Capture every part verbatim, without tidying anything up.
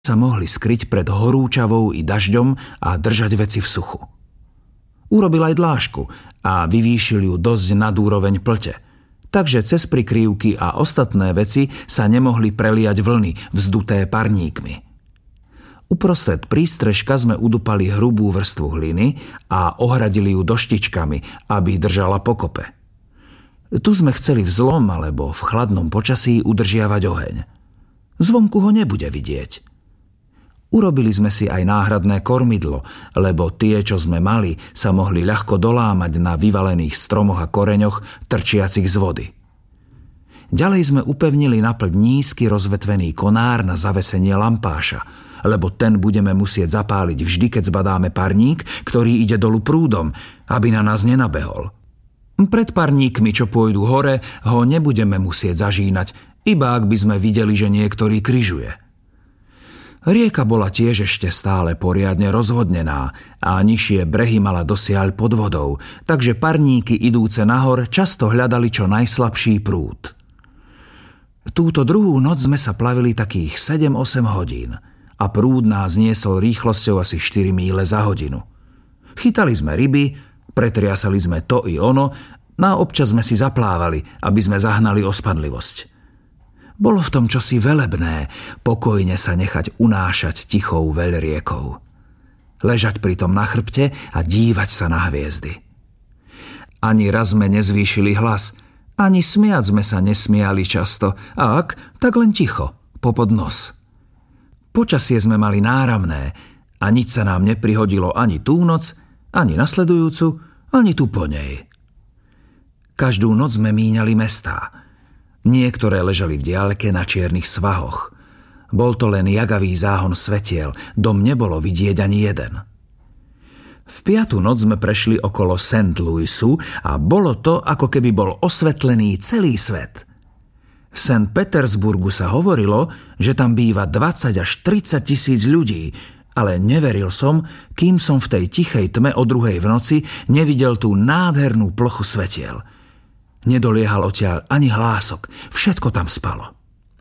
sa mohli skryť pred horúčavou i dažďom a držať veci v suchu. Urobil aj dlážku a vyvýšil ju dosť nad úroveň pľte, takže cez prikrývky a ostatné veci sa nemohli preliať vlny vzduté parníkmi. Uprostred prístrežka sme udupali hrubú vrstvu hliny a ohradili ju doštičkami, aby držala pokope. Tu sme chceli v zlom alebo v chladnom počasí udržiavať oheň. Zvonku ho nebude vidieť. Urobili sme si aj náhradné kormidlo, lebo tie, čo sme mali, sa mohli ľahko dolámať na vyvalených stromoch a koreňoch trčiacich z vody. Ďalej sme upevnili na pľť nízky rozvetvený konár na zavesenie lampáša, lebo ten budeme musieť zapáliť vždy, keď zbadáme parník, ktorý ide dolu prúdom, aby na nás nenabehol. Pred parníkmi, čo pôjdu hore, ho nebudeme musieť zažínať, iba ak by sme videli, že niektorý križuje. Rieka bola tiež ešte stále poriadne rozvodnená a nižšie brehy mala dosiaľ pod vodou, takže parníky idúce nahor často hľadali čo najslabší prúd. Túto druhú noc sme sa plavili takých sedem osem hodín a prúd nás niesol rýchlosťou asi štyri míle za hodinu. Chytali sme ryby, pretriasali sme to i ono, a občas sme si zaplávali, aby sme zahnali ospadlivosť. Bolo v tom čosi velebné, pokojne sa nechať unášať tichou veľriekou. Ležať pritom na chrbte a dívať sa na hviezdy. Ani raz sme nezvýšili hlas, ani smiať sme sa nesmiali často, a ak, tak len ticho, popod nos. Počasie sme mali náramné a nič sa nám neprihodilo ani tú noc, ani nasledujúcu, ani tu po nej. Každú noc sme míňali mestá. Niektoré ležali v diaľke na čiernych svahoch. Bol to len jagavý záhon svetiel, dom nebolo vidieť ani jeden. V piatu noc sme prešli okolo Saint Louisu a bolo to, ako keby bol osvetlený celý svet. V Sankt Petersburgu sa hovorilo, že tam býva dvadsať až tridsať tisíc ľudí, ale neveril som, kým som v tej tichej tme o druhej v noci nevidel tú nádhernú plochu svetiel. Nedoliehal odtiaľ ani hlások, všetko tam spalo.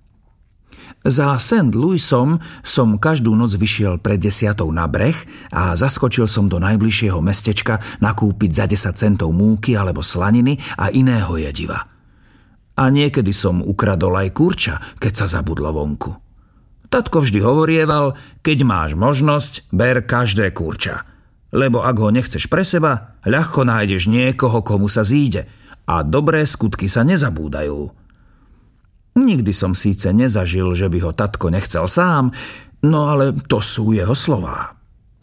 Za Saint Louisom som každú noc vyšiel pred desiatou na breh a zaskočil som do najbližšieho mestečka nakúpiť za desať centov múky alebo slaniny a iného jediva. A niekedy som ukradol aj kurča, keď sa zabudlo vonku. Tatko vždy hovorieval, keď máš možnosť, ber každé kurča. Lebo ak ho nechceš pre seba, ľahko nájdeš niekoho, komu sa zíde. A dobré skutky sa nezabúdajú. Nikdy som síce nezažil, že by ho tatko nechcel sám, no ale to sú jeho slová.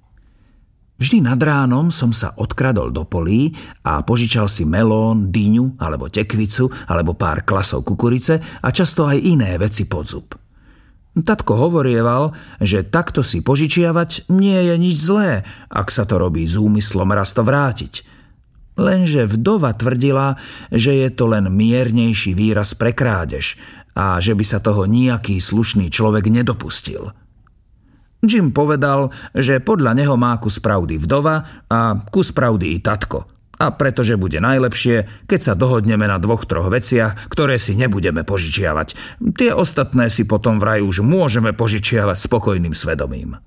Vždy nad ránom som sa odkradol do polí a požičal si melón, dyňu alebo tekvicu alebo pár klasov kukurice a často aj iné veci pod zub. Tatko hovorieval, že takto si požičiavať nie je nič zlé, ak sa to robí s úmyslom raz to vrátiť. Lenže vdova tvrdila, že je to len miernejší výraz pre krádež a že by sa toho nijaký slušný človek nedopustil. Jim povedal, že podľa neho má kus pravdy vdova a kus pravdy i tatko. A pretože bude najlepšie, keď sa dohodneme na dvoch, troch veciach, ktoré si nebudeme požičiavať. Tie ostatné si potom vraj už môžeme požičiavať spokojným svedomím.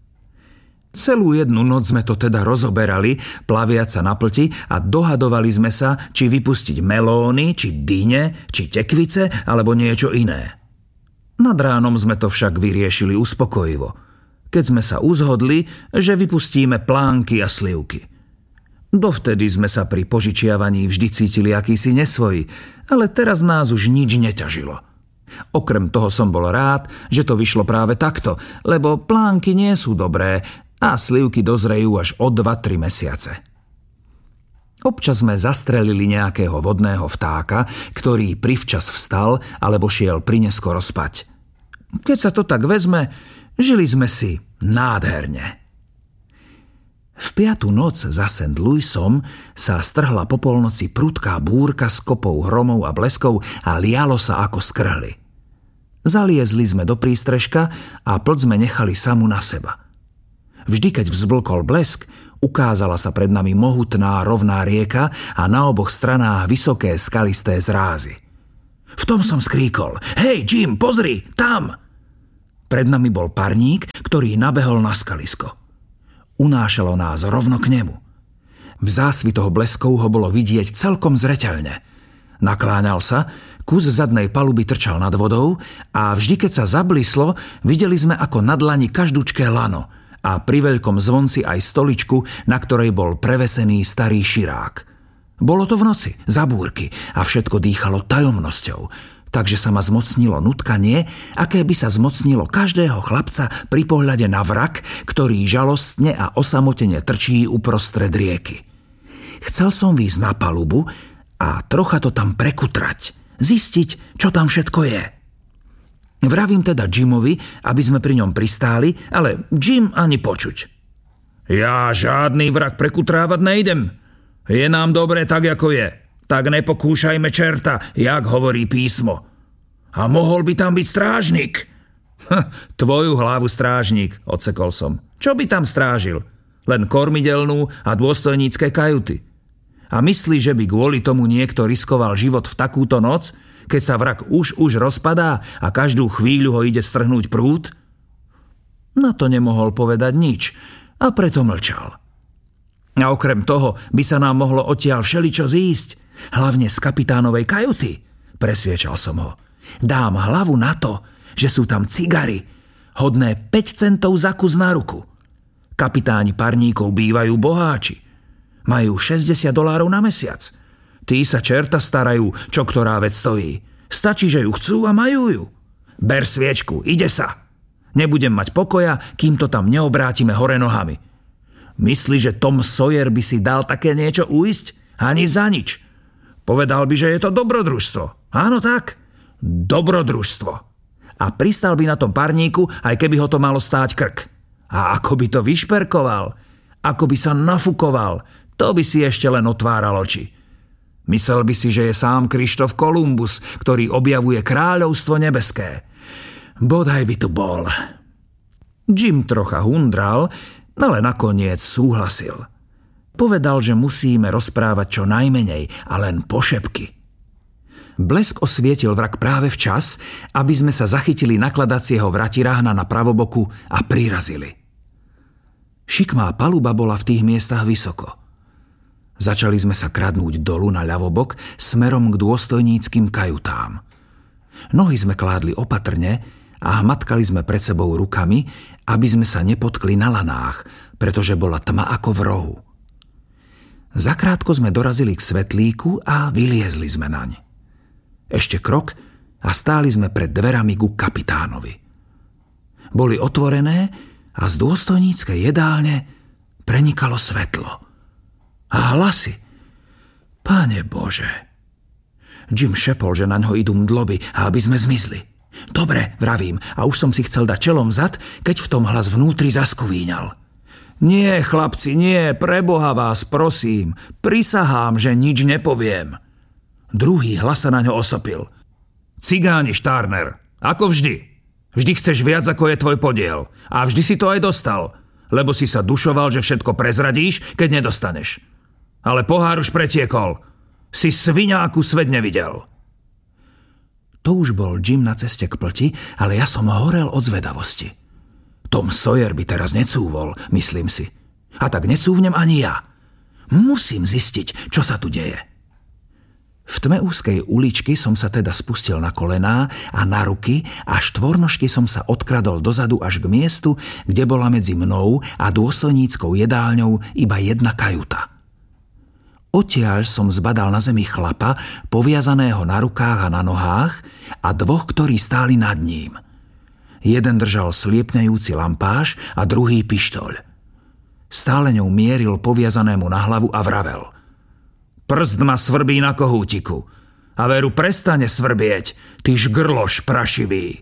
Celú jednu noc sme to teda rozoberali, plaviac sa na plti a dohadovali sme sa, či vypustiť melóny, či dyne, či tekvice, alebo niečo iné. Nad ránom sme to však vyriešili uspokojivo, keď sme sa uzhodli, že vypustíme plánky a slivky. Dovtedy sme sa pri požičiavaní vždy cítili akýsi nesvoji, ale teraz nás už nič neťažilo. Okrem toho som bol rád, že to vyšlo práve takto, lebo plánky nie sú dobré a slivky dozrejú až o dva tri mesiace. Občas sme zastrelili nejakého vodného vtáka, ktorý privčas vstal alebo šiel prineskoro spať. Keď sa to tak vezme, žili sme si nádherne. V piatu noc za Saint Louisom sa strhla po polnoci prudká búrka s kopou hromov a bleskov a lialo sa ako skrhly. Zaliezli sme do prístrežka a plť sme nechali samu na seba. Vždy, keď vzblkol blesk, ukázala sa pred nami mohutná rovná rieka a na oboch stranách vysoké skalisté zrázy. V tom som skríkol: Hej, Jim, pozri, tam! Pred nami bol parník, ktorý nabehol na skalisko. Unášalo nás rovno k nemu. V zásvitoch bleskov ho bolo vidieť celkom zreteľne. Nakláňal sa, kus zadnej paluby trčal nad vodou a vždy, keď sa zablislo, videli sme ako na dlani každúčké lano a pri veľkom zvonci aj stoličku, na ktorej bol prevesený starý širák. Bolo to v noci, za búrky a všetko dýchalo tajomnosťou, takže sa ma zmocnilo nutkanie, aké by sa zmocnilo každého chlapca pri pohľade na vrak, ktorý žalostne a osamotene trčí uprostred rieky. Chcel som výjsť na palubu a trocha to tam prekutrať, zistiť, čo tam všetko je. Vravím teda Jimovi, aby sme pri ňom pristáli, ale Jim ani počuť. Ja žiadny vrak prekutrávať nejdem. Je nám dobre tak, ako je. Tak nepokúšajme čerta, jak hovorí písmo. A mohol by tam byť strážnik. Hm, tvoju hlavu strážnik, odsekol som. Čo by tam strážil? Len kormidelnú a dôstojnícke kajuty. A myslí, že by kvôli tomu niekto riskoval život v takúto noc, keď sa vrak už už rozpadá a každú chvíľu ho ide strhnúť prúd? Na to nemohol povedať nič a preto mlčal. A okrem toho by sa nám mohlo odtiaľ všeličo zísť, hlavne z kapitánovej kajuty, presviečal som ho. Dám hlavu na to, že sú tam cigary, hodné päť centov za kus na ruku. Kapitáni parníkov bývajú boháči. Majú šesťdesiat dolárov na mesiac. Tí sa čerta starajú, čo ktorá vec stojí. Stačí, že ju chcú a majú ju. Ber sviečku, ide sa. Nebudem mať pokoja, kým to tam neobrátime hore nohami. Myslí, že Tom Sawyer by si dal také niečo uísť? Ani za nič. Povedal by, že je to dobrodružstvo. Áno tak? Dobrodružstvo. A pristal by na tom parníku, aj keby ho to malo stáť krk. A ako by to vyšperkoval, ako by sa nafukoval, to by si ešte len otváral oči. Myslel by si, že je sám Krištof Kolumbus, ktorý objavuje kráľovstvo nebeské. Bodaj by tu bol. Jim trocha hundral, ale nakoniec súhlasil. Povedal, že musíme rozprávať čo najmenej a len pošepky. Blesk osvietil vrak práve včas, aby sme sa zachytili nakladacieho vratiráhna na pravoboku a prirazili. Šikmá paluba bola v tých miestach vysoko. Začali sme sa kradnúť dolu na ľavobok smerom k dôstojníckym kajutám. Nohy sme kládli opatrne a hmatkali sme pred sebou rukami, aby sme sa nepotkli na lanách, pretože bola tma ako v rohu. Zakrátko sme dorazili k svetlíku a vyliezli sme naň. Ešte krok a stáli sme pred dverami ku kapitánovi. Boli otvorené a z dôstojníckej jedálne prenikalo svetlo. A hlasy. Páne Bože. Jim šepol, že naňho idú mdloby a aby sme zmizli. Dobre, vravím, a už som si chcel dať čelom vzad, keď v tom hlas vnútri zaskuvíňal. Nie, chlapci, nie, preboha vás, prosím. Prisahám, že nič nepoviem. Druhý hlas sa naňho osopil. Cigáni, Štárner, ako vždy. Vždy chceš viac, ako je tvoj podiel. A vždy si to aj dostal, lebo si sa dušoval, že všetko prezradíš, keď nedostaneš. Ale pohár už pretiekol. Si sviňa, akú svet nevidel. To už bol Jim na ceste k plti, ale ja som horel od zvedavosti. Tom Sawyer by teraz necúvol, myslím si. A tak necúvnem ani ja. Musím zistiť, čo sa tu deje. V tme úzkej uličky som sa teda spustil na kolená a na ruky a štvornožky som sa odkradol dozadu až k miestu, kde bola medzi mnou a dôstojníckou jedálňou iba jedna kajuta. Odtiaľ som zbadal na zemi chlapa, poviazaného na rukách a na nohách a dvoch, ktorí stáli nad ním. Jeden držal sliepnejúci lampáš a druhý pištoľ. Stále ňou mieril poviazanému na hlavu a vravel. Prst ma svrbí na kohútiku. A veru prestane svrbieť, ty žgrloš prašivý.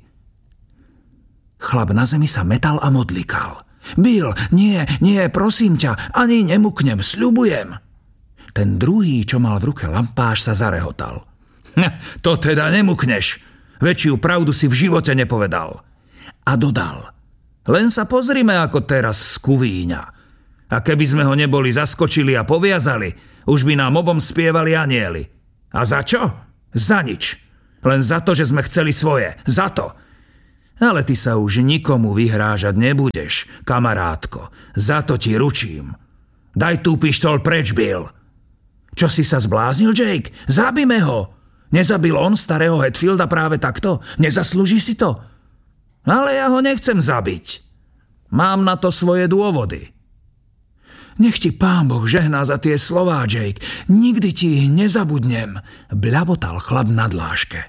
Chlap na zemi sa metal a modlikal. Bill, nie, nie, prosím ťa, ani nemuknem, sľubujem. Ten druhý, čo mal v ruke lampáš, sa zarehotal. Hm, to teda nemukneš. Väčšiu pravdu si v živote nepovedal. A dodal. Len sa pozrime, ako teraz skuvíňa. A keby sme ho neboli zaskočili a poviazali, už by nám obom spievali anjeli. A za čo? Za nič. Len za to, že sme chceli svoje. Za to. Ale ty sa už nikomu vyhrážať nebudeš, kamarátko. Za to ti ručím. Daj tú pištoľ preč, Bill. Čo si sa zbláznil, Jake? Zabíme ho. Nezabil on starého Hatfielda práve takto? Nezaslúži si to? Ale ja ho nechcem zabiť. Mám na to svoje dôvody. Nech ti Pán Boh žehná za tie slová, Jake. Nikdy ti ich nezabudnem, bľabotal chlap na dláške.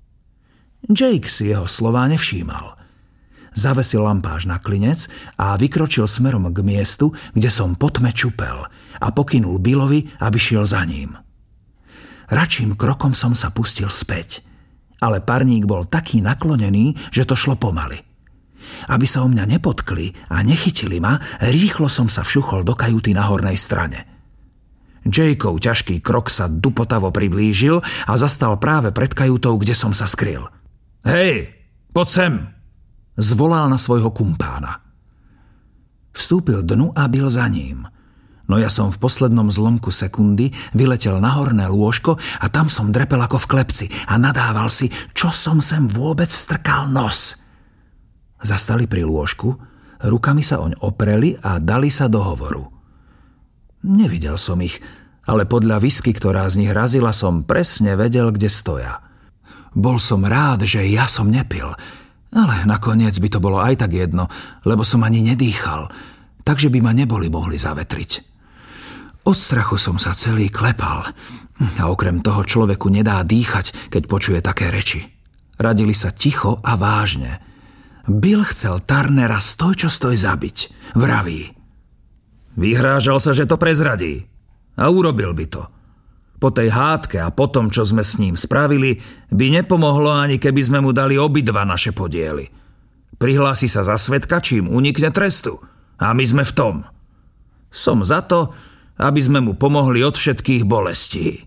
Jake si jeho slová nevšímal. Zavesil lampáž na klinec a vykročil smerom k miestu, kde som po tme čupel a pokynul Billovi, aby šiel za ním. Račím krokom som sa pustil späť, ale parník bol taký naklonený, že to šlo pomaly. Aby sa o mňa nepotkli a nechytili ma, rýchlo som sa všuchol do kajuty na hornej strane. Jakeov ťažký krok sa dupotavo priblížil a zastal práve pred kajutou, kde som sa skryl. Hej, poď sem, zvolal na svojho kumpána. Vstúpil dnu a Bill za ním. No ja som v poslednom zlomku sekundy vyletel na horné lôžko a tam som drepel ako v klepci a nadával si, čo som sem vôbec strkal nos. Zastali pri lôžku, rukami sa oň opreli a dali sa do hovoru. Nevidel som ich, ale podľa whisky, ktorá z nich razila, som presne vedel, kde stoja. Bol som rád, že ja som nepil, ale nakoniec by to bolo aj tak jedno, lebo som ani nedýchal, takže by ma neboli mohli zavetriť. Od strachu som sa celý klepal a okrem toho človeku nedá dýchať, keď počuje také reči. Radili sa ticho a vážne. Bill chcel Turnera stoj čo stoj zabiť, vraví. Vyhrážal sa, že to prezradí a urobil by to. Po tej hádke a po tom, čo sme s ním spravili, by nepomohlo ani keby sme mu dali obidva naše podiely. Prihlási sa za svedka, čím unikne trestu. A my sme v tom. Som za to, aby sme mu pomohli od všetkých bolestí.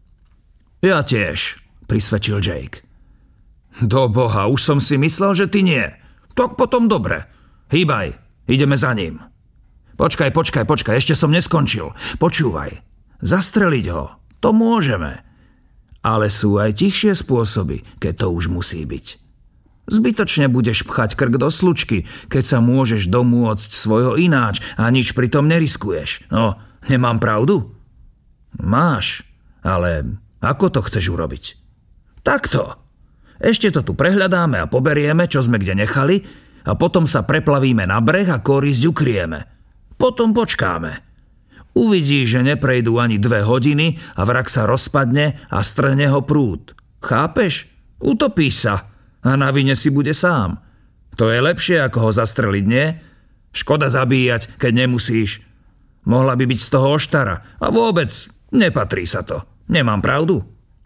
Ja tiež, prisvedčil Jake. Do Boha, už som si myslel, že ty nie. Tak potom dobre. Hýbaj, ideme za ním. Počkaj, počkaj, počkaj, ešte som neskončil. Počúvaj, zastreliť ho. To môžeme. Ale sú aj tichšie spôsoby, keď to už musí byť. Zbytočne budeš pchať krk do slučky, keď sa môžeš domôcť svojho ináč a nič pritom neriskuješ. No, nemám pravdu? Máš, ale ako to chceš urobiť? Takto. Ešte to tu prehľadáme a poberieme, čo sme kde nechali a potom sa preplavíme na breh a korisť ukryjeme. Potom počkáme. Uvidíš, že neprejdú ani dve hodiny a vrak sa rozpadne a strhne ho prúd. Chápeš? Utopí sa a na vine si bude sám. To je lepšie, ako ho zastreliť, nie? Škoda zabíjať, keď nemusíš. Mohla by byť z toho oštara a vôbec nepatrí sa to. Nemám pravdu?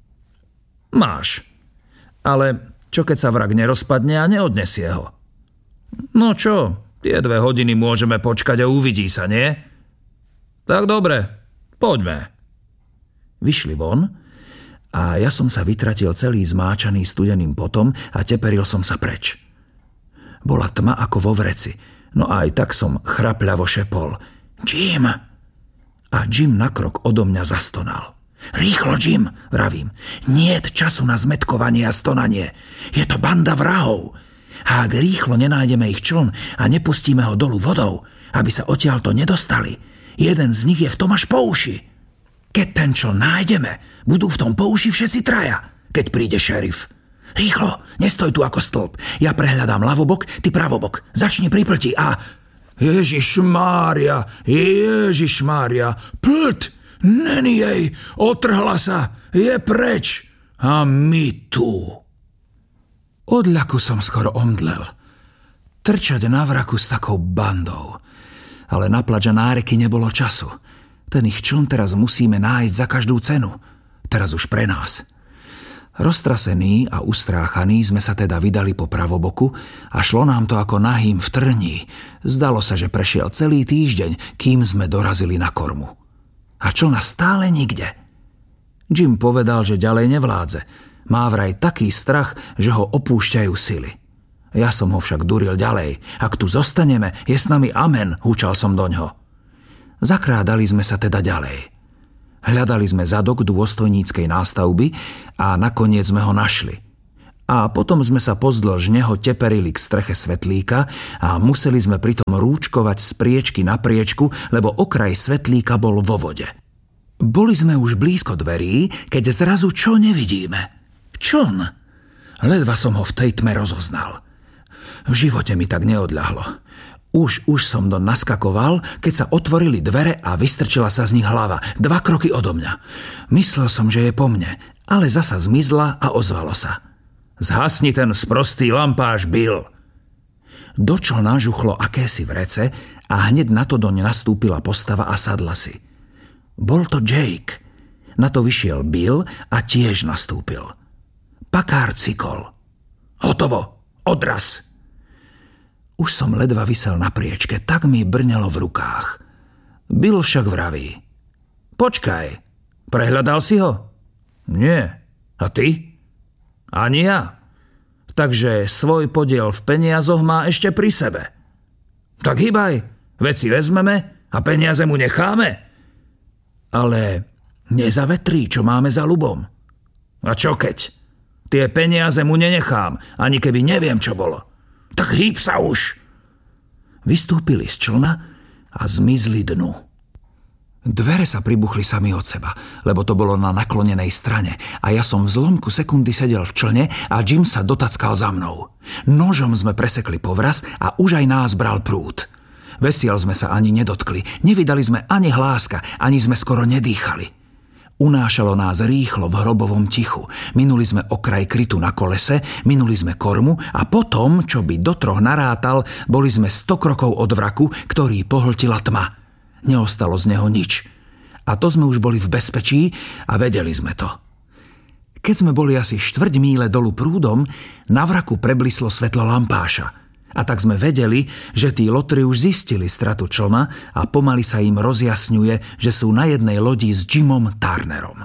Máš. Ale čo keď sa vrak nerozpadne a neodnesie ho? No čo, tie dve hodiny môžeme počkať a uvidí sa, nie? Tak dobre, poďme. Vyšli von a ja som sa vytratil celý zmáčaný studeným potom a teperil som sa preč. Bola tma ako vo vreci, no aj tak som chrapľavo šepol. Jim! A Jim na krok odo mňa zastonal. Rýchlo, Jim, vravím. Niet času na zmätkovanie a stonanie. Je to banda vrahov. A ak rýchlo nenájdeme ich čln a nepustíme ho dolu vodou, aby sa odtiaľto nedostali, jeden z nich je v tom až po uši. Keď ten čln nájdeme, budú v tom po uši všetci traja, keď príde šerif. Rýchlo, nestoj tu ako stĺp. Ja prehľadám ľavobok, ty pravobok. Začni pri plti a... Ježišmária, Ježišmária, plť! Není jej, otrhla sa, je preč. A my tu. Od ľaku som skoro omdlel. Trčať na vraku s takou bandou. Ale na plač a náreky nebolo času. Ten ich čln teraz musíme nájsť za každú cenu. Teraz už pre nás. Roztrasení a ustráchaní sme sa teda vydali po pravoboku a šlo nám to ako nahým v trní. Zdalo sa, že prešiel celý týždeň, kým sme dorazili na kormu. A člna stále nikde. Jim povedal, že ďalej nevládze. Má vraj taký strach, že ho opúšťajú sily. Ja som ho však duril ďalej. Ak tu zostaneme, je s nami amen, húčal som doňho. Zakrádali sme sa teda ďalej. Hľadali sme zadok dôstojníckej nástavby a nakoniec sme ho našli. A potom sme sa pozdĺž neho teperili k streche svetlíka a museli sme pritom rúčkovať z priečky na priečku, lebo okraj svetlíka bol vo vode. Boli sme už blízko dverí, keď zrazu čo nevidíme? Čln! Ledva som ho v tej tme rozoznal. V živote mi tak neodľahlo. Už, už som do naskakoval, keď sa otvorili dvere a vystrčila sa z nich hlava, dva kroky odo mňa. Myslel som, že je po mne, ale zasa zmizla a ozvalo sa. Zhasni ten sprostý lampáš, Bill. Do člna žuchlo akési vrece a hneď na to doň nastúpila postava a sadla si. Bol to Jake. Na to vyšiel Bill a tiež nastúpil. Pakár cikol. Hotovo, odraz. Už som ledva visel na priečke, tak mi brnelo v rukách. Bill však vraví. Počkaj, prehľadal si ho? Nie. A ty? Ani ja. Takže svoj podiel v peniazoch má ešte pri sebe. Tak hýbaj, veci vezmeme a peniaze mu necháme. Ale nezavetrí, čo máme za ľubom. A čo keď? Tie peniaze mu nenechám, ani keby neviem, čo bolo. Tak hýb sa už. Vystúpili z člna a zmizli dnu. Dvere sa pribuchli sami od seba, lebo to bolo na naklonenej strane a ja som v zlomku sekundy sedel v člne a Jim sa dotackal za mnou. Nožom sme presekli povraz a už aj nás bral prúd. Vesiel sme sa ani nedotkli, nevydali sme ani hláska, ani sme skoro nedýchali. Unášalo nás rýchlo v hrobovom tichu. Minuli sme okraj krytu na kolese, minuli sme kormu a potom, čo by do troch narátal, boli sme sto krokov od vraku, ktorý pohltila tma. Neostalo z neho nič. A to sme už boli v bezpečí a vedeli sme to. Keď sme boli asi štvrť míle dolu prúdom, na vraku preblislo svetlo lampáša. A tak sme vedeli, že tí lotri už zistili stratu člna a pomaly sa im rozjasňuje, že sú na jednej lodi s Jimom Turnerom.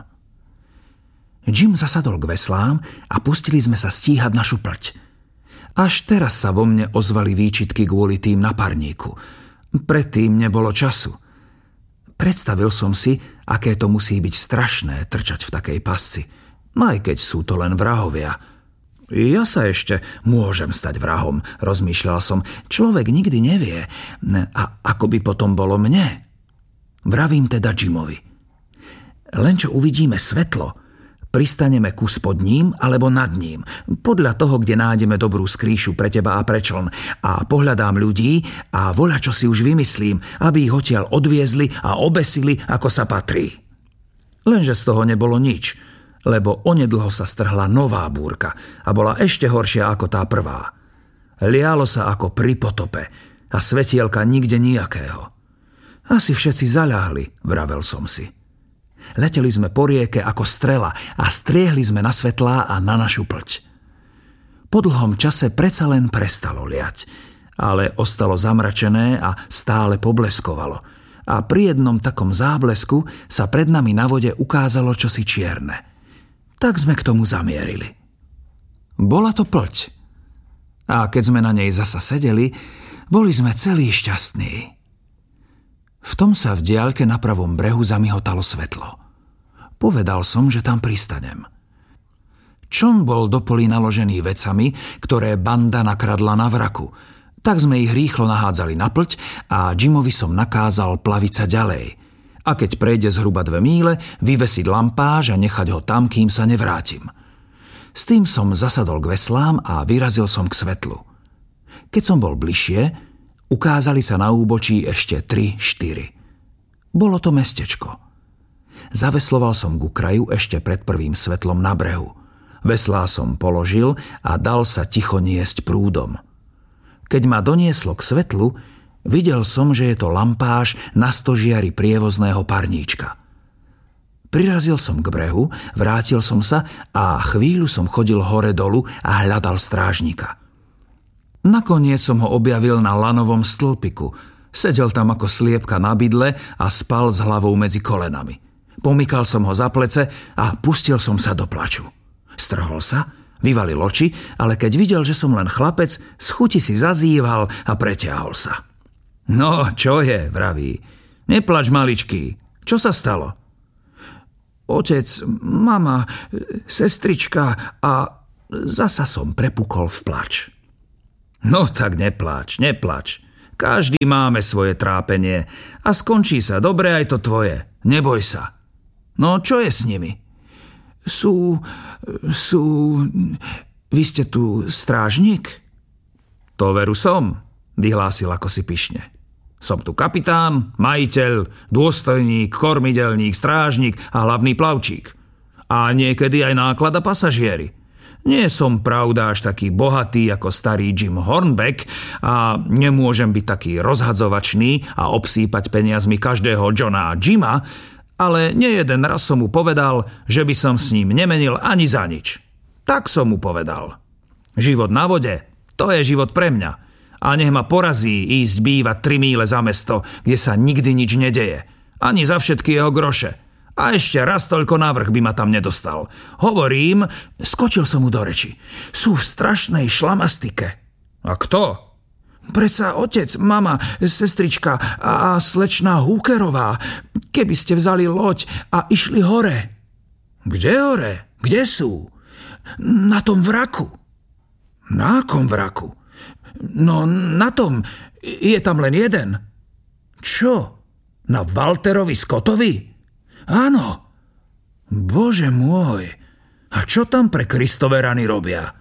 Jim zasadol k veslám a pustili sme sa stíhať našu plť. Až teraz sa vo mne ozvali výčitky kvôli tým na parníku. Predtým nebolo času. Predstavil som si, aké to musí byť strašné trčať v takej pasci, aj keď sú to len vrahovia. Ja sa ešte môžem stať vrahom, rozmýšľal som. Človek nikdy nevie. A ako by potom bolo mne? Vravím teda Jimovi. Len čo uvidíme svetlo, pristaneme kus pod ním alebo nad ním, podľa toho, kde nájdeme dobrú skrýšu pre teba a pre čln. A pohľadám ľudí a voľačo si už vymyslím, aby ich odtiaľ odviezli a obesili, ako sa patrí. Lenže z toho nebolo nič, lebo onedlho sa strhla nová búrka a bola ešte horšia ako tá prvá. Lialo sa ako pri potope a svetielka nikde nijakého. Asi všetci zaľahli, vravel som si. Leteli sme po rieke ako strela a striehli sme na svetlá a na našu plť. Po dlhom čase predsa len prestalo liať, ale ostalo zamračené a stále pobleskovalo. A pri jednom takom záblesku sa pred nami na vode ukázalo čosi čierne. Tak sme k tomu zamierili. Bola to plť. A keď sme na nej zasa sedeli, boli sme celí šťastní. V tom sa v diaľke na pravom brehu zamihotalo svetlo. Povedal som, že tam pristanem. Čln bol do polí naložený vecami, ktoré banda nakradla na vraku. Tak sme ich rýchlo nahádzali na plť a Jimovi som nakázal plaviť sa ďalej. A keď prejde zhruba dve míle, vyvesiť lampáž a nechať ho tam, kým sa nevrátim. S tým som zasadol k veslám a vyrazil som k svetlu. Keď som bol bližšie, ukázali sa na úbočí ešte tri, štyri. Bolo to mestečko. Zavesloval som ku kraju ešte pred prvým svetlom na brehu. Veslá som položil a dal sa ticho niesť prúdom. Keď ma donieslo k svetlu, videl som, že je to lampáž na stožiari prievozného parníčka. Prirazil som k brehu, vrátil som sa a chvíľu som chodil hore dolu a hľadal strážnika. Nakoniec som ho objavil na lanovom stĺpiku. Sedel tam ako sliepka na bydle a spal s hlavou medzi kolenami. Pomykal som ho za plece a pustil som sa do plaču. Strhol sa, vyvalil oči, ale keď videl, že som len chlapec, z chuti si zazýval a preťahol sa. No, čo je, vraví. Neplač, maličký. Čo sa stalo? Otec, mama, sestrička a... zasa som prepukol v plač. No tak nepláč, nepláč. Každý máme svoje trápenie a skončí sa dobre aj to tvoje. Neboj sa. No čo je s nimi? Sú... sú... Vy ste tu strážnik? To veru som, vyhlásil ako si pyšne. Som tu kapitán, majiteľ, dôstojník, kormidelník, strážnik a hlavný plavčík. A niekedy aj náklad a pasažieri. Nie som pravda až taký bohatý ako starý Jim Hornbeck a nemôžem byť taký rozhadzovačný a obsýpať peniazmi každého Johna a Jima, ale nie jeden raz som mu povedal, že by som s ním nemenil ani za nič. Tak som mu povedal. Život na vode, to je život pre mňa. A nech ma porazí ísť bývať tri míle za mesto, kde sa nikdy nič nedeje. Ani za všetky jeho groše. A ešte raz toľko navrch by ma tam nedostal. Hovorím, skočil som mu do reči. Sú v strašnej šlamastike. A kto? Predsa otec, mama, sestrička a slečná Hookerová. Keby ste vzali loď a išli hore. Kde hore? Kde sú? Na tom vraku. Na akom vraku? No na tom. Je tam len jeden. Čo? Na Walterovi Scottovi? Áno. Bože môj. A čo tam pre Kristove rany robia?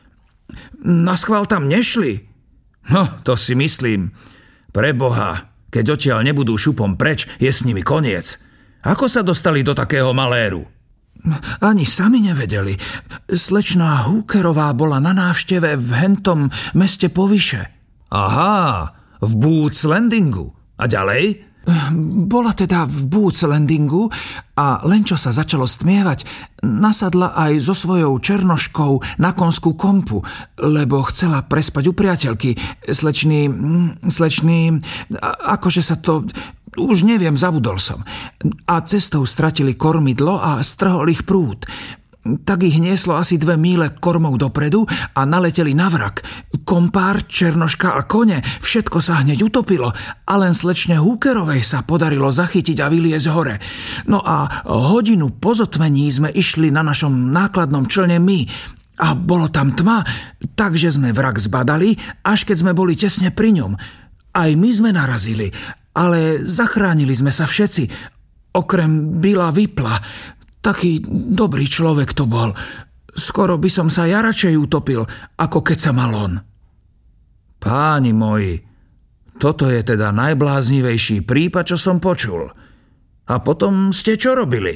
Naschvál tam nešli? No, to si myslím. Preboha, keď odtiaľ nebudú šupom preč, je s nimi koniec. Ako sa dostali do takého maléru? Ani sami nevedeli. Slečná Hookerová bola na návšteve v hentom meste povyše. Aha, v Boots Landingu. A ďalej? Bola teda v Boots Landingu a len čo sa začalo stmievať, nasadla aj so svojou černoškou na konskú kompu, lebo chcela prespať u priateľky. Slečný, slečný, akože sa to... Už neviem, zabudol som. A cestou stratili kormidlo a strhol ich prúd. Tak ich nieslo asi dve míle kormou dopredu a naleteli na vrak. Kompár, černoška a kone, všetko sa hneď utopilo a len slečne Hookerovej sa podarilo zachytiť a vyliezť hore. No a hodinu po zotmení sme išli na našom nákladnom člne my a bolo tam tma, takže sme vrak zbadali, až keď sme boli tesne pri ňom. Aj my sme narazili, ale zachránili sme sa všetci, okrem Billa Whipla. Taký dobrý človek to bol. Skoro by som sa ja radšej utopil, ako keď sa mal on. Páni moji, toto je teda najbláznivejší prípad, čo som počul. A potom ste čo robili?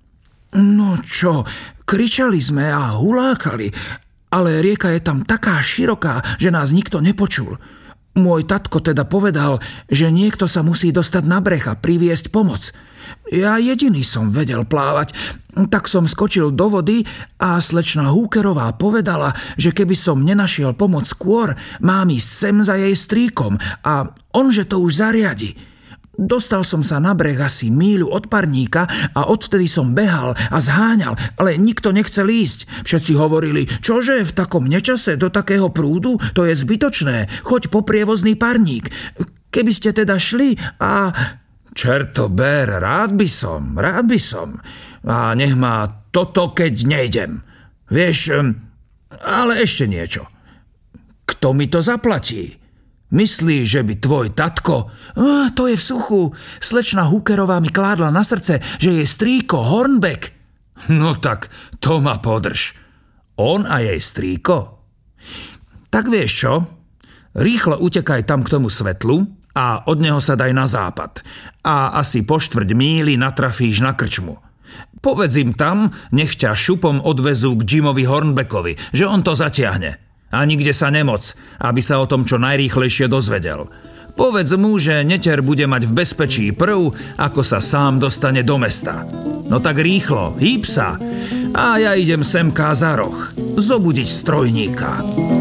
No čo, kričali sme a hulákali, ale rieka je tam taká široká, že nás nikto nepočul. Môj tatko teda povedal, že niekto sa musí dostať na breh a priviesť pomoc. Ja jediný som vedel plávať, tak som skočil do vody a slečna Hookerová povedala, že keby som nenašiel pomoc skôr, mám ísť sem za jej strýkom a onže to už zariadi. Dostal som sa na breh asi míľu od parníka a odtedy som behal a zháňal, ale nikto nechcel ísť. Všetci hovorili, čože v takom nečase do takého prúdu, to je zbytočné, choď po prievozný parník. Keby ste teda šli a... Čerto ber, rád by som, rád by som. A nech má toto, keď nejdem. Vieš, ale ešte niečo. Kto mi to zaplatí? Myslíš, že by tvoj tatko... Oh, to je v suchu. Slečna Hookerová mi kládla na srdce, že je strýko Hornbeck. No tak, to ma podrž. On a jej strýko? Tak vieš čo? Rýchlo utekaj tam k tomu svetlu a od neho sa daj na západ. A asi po štvrť míli natrafíš na krčmu. Povedz im tam, nech ťa šupom odvezú k Jimovi Hornbeckovi, že on to zatiahne. A nikde sa nemoc, aby sa o tom čo najrýchlejšie dozvedel. Povedz mu, že neter bude mať v bezpečí prv, ako sa sám dostane do mesta. No tak rýchlo, hýb sa. A ja idem semká za roh, zobudiť strojníka.